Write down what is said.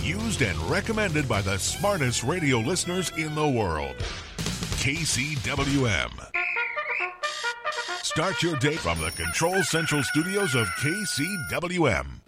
used and recommended by the smartest radio listeners in the world. KCWM. Start your day from the Control Central studios of KCWM.